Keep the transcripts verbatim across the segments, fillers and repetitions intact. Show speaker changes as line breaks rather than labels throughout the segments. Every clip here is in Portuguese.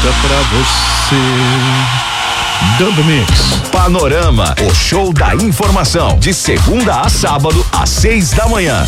volta pra você. Dub Mix.
Panorama, o show da informação, de segunda a sábado, às seis da manhã.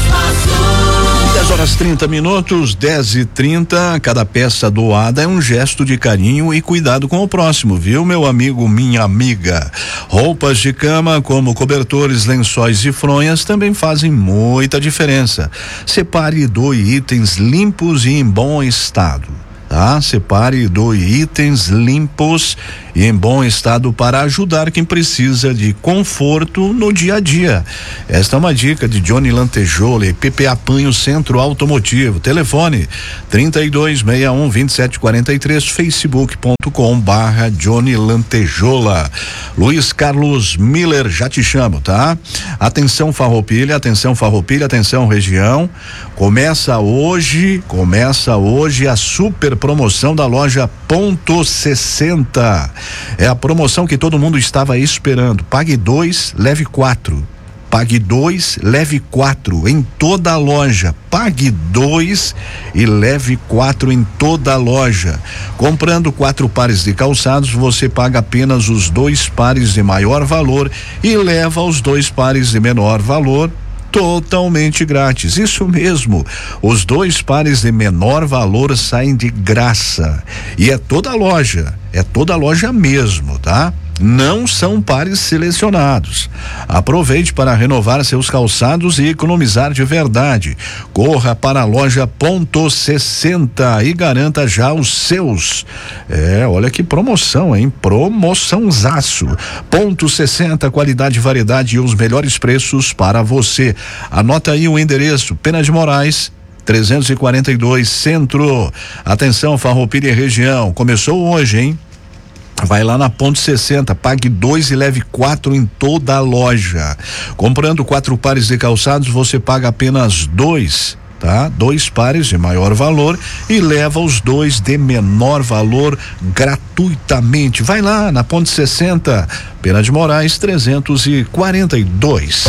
dez horas e trinta minutos, dez e trinta. Cada peça doada é um gesto de carinho e cuidado com o próximo, viu, meu amigo, minha amiga? Roupas de cama, como cobertores, lençóis e fronhas, também fazem muita diferença. Separe e doe itens limpos e em bom estado. Tá? Separe e doe itens limpos e em bom estado para ajudar quem precisa de conforto no dia a dia. Esta é uma dica de Johnny Lantejola e P P A Panho Centro Automotivo. Telefone trinta e dois, sessenta e um, vinte e sete quarenta e três, facebook ponto com barra Johnny Lantejola. Luiz Carlos Miller, já te chamo, tá? Atenção Farroupilha, atenção Farroupilha, atenção região. Começa hoje, começa hoje a super promoção da loja Ponto sessenta. É a promoção que todo mundo estava esperando. Pague dois, leve quatro. Pague dois, leve quatro em toda a loja. Pague dois e leve quatro em toda a loja. Comprando quatro pares de calçados, você paga apenas os dois pares de maior valor e leva os dois pares de menor valor totalmente grátis. Isso mesmo, os dois pares de menor valor saem de graça. E é toda a loja, é toda a loja mesmo, tá? Não são pares selecionados. Aproveite para renovar seus calçados e economizar de verdade. Corra para a loja Ponto sessenta e garanta já os seus. É, olha que promoção, hein? Promoçãozaço. Ponto sessenta, qualidade, variedade e os melhores preços para você. Anota aí o endereço: Pena de Moraes trezentos e quarenta e dois, Centro. Atenção, Farroupilha e região. Começou hoje, hein? Vai lá na Ponto sessenta, pague dois e leve quatro em toda a loja. Comprando quatro pares de calçados, você paga apenas dois, tá? Dois pares de maior valor e leva os dois de menor valor gratuitamente. Vai lá na Ponto sessenta, Pena de Moraes trezentos e quarenta e dois.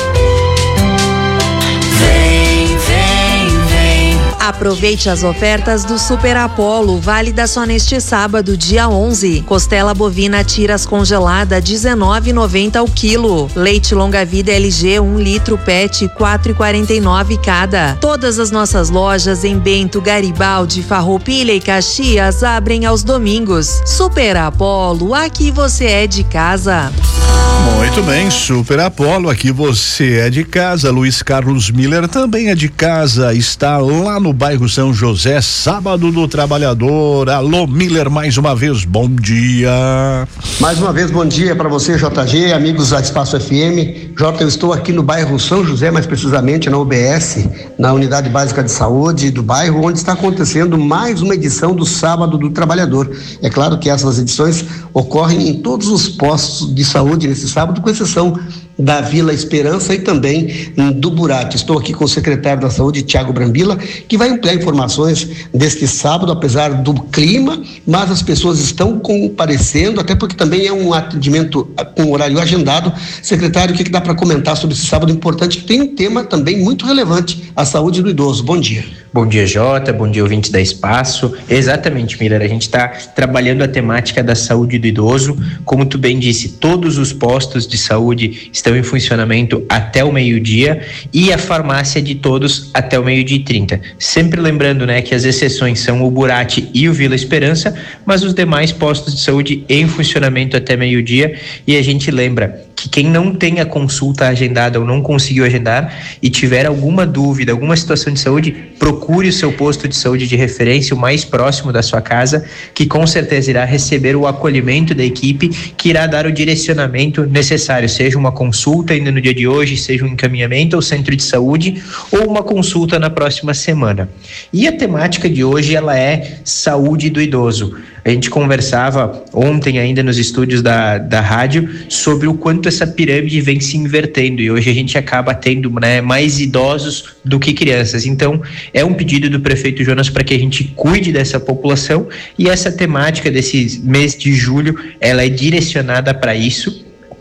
Aproveite as ofertas do Super Apollo, válida só neste sábado, dia onze. Costela bovina tiras congelada, dezenove e noventa o quilo. Leite longa vida L G um litro pet, quatro e quarenta e nove cada. Todas as nossas lojas em Bento, Garibaldi, Farroupilha e Caxias abrem aos domingos. Super Apollo, aqui você é de casa.
Muito bem, Super Apollo, aqui você é de casa. Luiz Carlos Miller também é de casa, está lá no bairro São José, sábado do trabalhador. Alô, Miller, mais uma vez, bom dia.
Mais uma vez, bom dia para você, J G, amigos da Espaço F M. Jota, eu estou aqui no bairro São José, mais precisamente na U B S, na Unidade Básica de Saúde do bairro, onde está acontecendo mais uma edição do Sábado do Trabalhador. É claro que essas edições ocorrem em todos os postos de saúde nesse sábado, com exceção da Vila Esperança e também do Burati. Estou aqui com o secretário da Saúde, Tiago Brambila, que vai ampliar informações deste sábado, apesar do clima, mas as pessoas estão comparecendo, até porque também é um atendimento com horário agendado. Secretário, o que, que dá para comentar sobre esse sábado importante, que tem um tema também muito relevante, a saúde do idoso? Bom dia.
Bom dia, Jota, bom dia, ouvinte da Espaço. Exatamente, Miller, a gente está trabalhando a temática da saúde do idoso. Como tu bem disse, todos os postos de saúde estão em funcionamento até o meio-dia e a farmácia de todos até o meio-dia e trinta. Sempre lembrando, né, que as exceções são o Burati e o Vila Esperança, mas os demais postos de saúde em funcionamento até meio-dia. E a gente lembra que quem não tem a consulta agendada ou não conseguiu agendar e tiver alguma dúvida, alguma situação de saúde, procure o seu posto de saúde de referência, o mais próximo da sua casa, que com certeza irá receber o acolhimento da equipe, que irá dar o direcionamento necessário, seja uma consulta ainda no dia de hoje, seja um encaminhamento ao centro de saúde ou uma consulta na próxima semana. E a temática de hoje, ela é saúde do idoso. A gente conversava ontem ainda nos estúdios da, da rádio sobre o quanto essa pirâmide vem se invertendo e hoje a gente acaba tendo, né, mais idosos do que crianças. Então, é um pedido do prefeito Jonas para que a gente cuide dessa população e essa temática desse mês de julho, ela é direcionada para isso.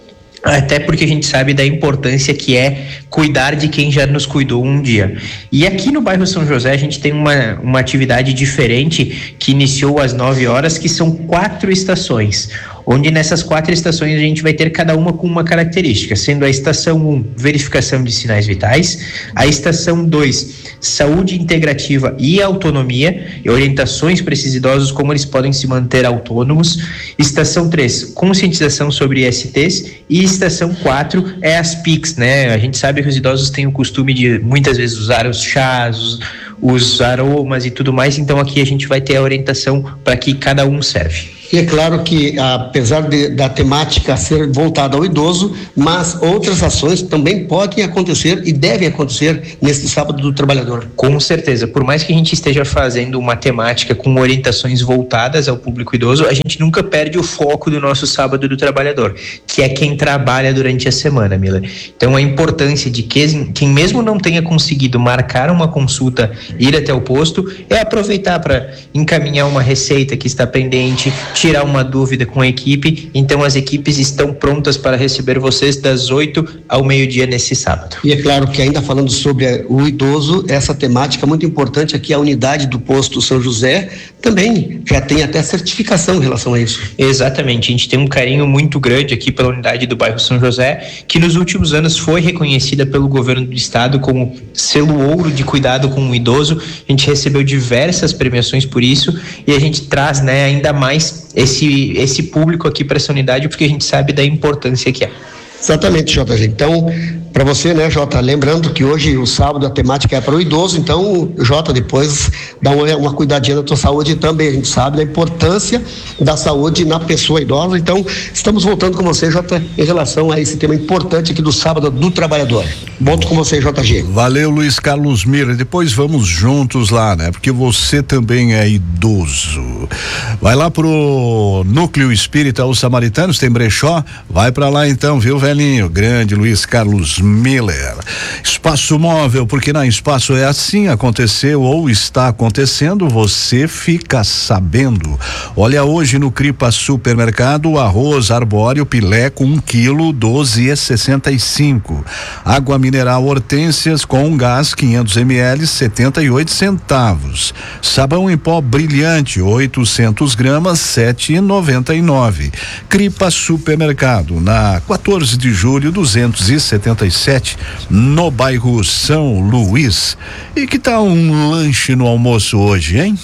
Até porque a gente sabe da importância que é cuidar de quem já nos cuidou um dia. E aqui no bairro São José a gente tem uma, uma atividade diferente que iniciou às nove horas, que são quatro estações, onde nessas quatro estações a gente vai ter cada uma com uma característica, sendo a estação um, verificação de sinais vitais, a estação dois, saúde integrativa e autonomia, e orientações para esses idosos como eles podem se manter autônomos, estação três, conscientização sobre I S Ts, e estação quatro é as P I Cs, né? A gente sabe que os idosos têm o costume de muitas vezes usar os chás, os, os aromas e tudo mais, então aqui a gente vai ter a orientação para que cada um serve.
E é claro que, apesar de, da temática ser voltada ao idoso, mas outras ações também podem acontecer e devem acontecer nesse Sábado do Trabalhador.
Com certeza, por mais que a gente esteja fazendo uma temática com orientações voltadas ao público idoso, a gente nunca perde o foco do nosso Sábado do Trabalhador, que é quem trabalha durante a semana, Miller. Então, a importância de que, quem mesmo não tenha conseguido marcar uma consulta, ir até o posto, é aproveitar para encaminhar uma receita que está pendente, tirar uma dúvida com a equipe. Então as equipes estão prontas para receber vocês das oito ao meio-dia nesse sábado.
E é claro que, ainda falando sobre o idoso, essa temática muito importante aqui, a unidade do posto São José também já tem até certificação em relação a isso.
Exatamente, a gente tem um carinho muito grande aqui pela unidade do bairro São José, que nos últimos anos foi reconhecida pelo governo do estado como selo ouro de cuidado com o idoso. A gente recebeu diversas premiações por isso, e a gente traz, né, ainda mais esse, esse público aqui para essa unidade, porque a gente sabe da importância que é.
Exatamente, Jota. Então, para você, né, Jota, lembrando que hoje, o sábado, a temática é para o idoso, então, Jota, depois dá uma, uma cuidadinha da tua saúde também. A gente sabe da importância da saúde na pessoa idosa. Então, estamos voltando com você, Jota, em relação a esse tema importante aqui do Sábado do Trabalhador. Volto com você, J G.
Valeu, Luiz Carlos Mira. Depois vamos juntos lá, né? Porque você também é idoso. Vai lá pro Núcleo Espírita Os Samaritanos, tem brechó? Vai para lá então, viu, velhinho? Grande Luiz Carlos Miller. Espaço Móvel, porque na Espaço é assim, aconteceu ou está acontecendo, você fica sabendo. Olha, hoje no Cripa Supermercado, arroz arbóreo Pileco um quilo, doze e sessenta e cinco. Água mineral Hortênsias com gás quinhentos mililitros, setenta e oito centavos. Sabão em pó brilhante, oitocentos gramas, sete e noventa e nove. Cripa Supermercado, na quatorze de julho, duzentos e setenta e sete, no bairro São Luís. E que tal um lanche no almoço hoje, hein?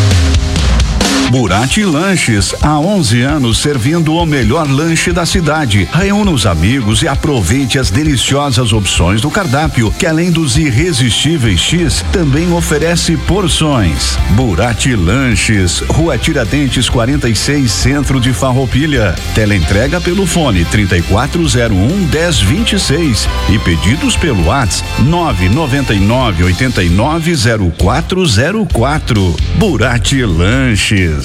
Burati Lanches, há onze anos servindo o melhor lanche da cidade. Reúna os amigos e aproveite as deliciosas opções do cardápio, que além dos irresistíveis X, também oferece porções. Burati Lanches, Rua Tiradentes quarenta e seis, Centro de Farroupilha. Teleentrega pelo fone trinta e quatro zero um, dez vinte e seis e pedidos pelo WhatsApp nove nove nove, oito nove, zero quatro zero quatro. Burati Lanches.